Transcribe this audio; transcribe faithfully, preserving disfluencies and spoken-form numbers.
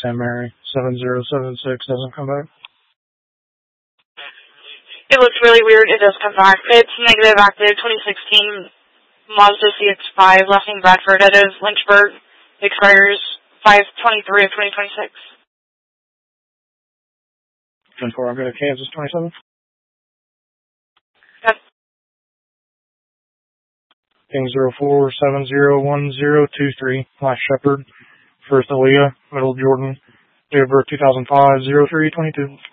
ten Mary, seven zero seven six doesn't come back. It looks really weird. It does come back. It's negative active twenty sixteen Mazda C X five, last name Bradford, out of Lynchburg. Expires five twenty-three of twenty twenty-six. ten four, I'll go to Kansas twenty-seven. Yep. King zero four seven zero one zero two three, last Shepherd, first Aaliyah, middle Jordan, date of birth two thousand five, zero three twenty-two.